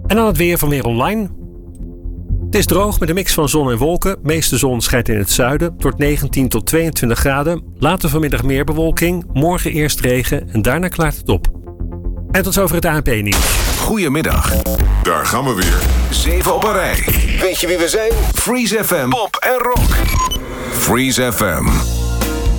En dan het weer van Weer Online. Het is droog met een mix van zon en wolken. Meeste zon schijnt in het zuiden. Het wordt 19 tot 22 graden. Later vanmiddag meer bewolking. Morgen eerst regen en daarna klaart het op. En tot zover het ANP-nieuws. Goedemiddag. Daar gaan we weer. 7 op een rij. Weet je wie we zijn? Freeze FM, pop en rock. Freeze FM.